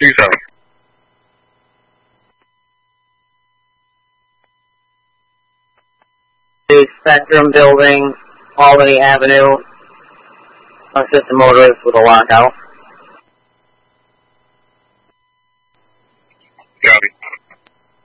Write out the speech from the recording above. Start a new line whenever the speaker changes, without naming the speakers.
27.
The Spectrum Building, Albany Avenue. Assist the motorist with a lockout.
Copy.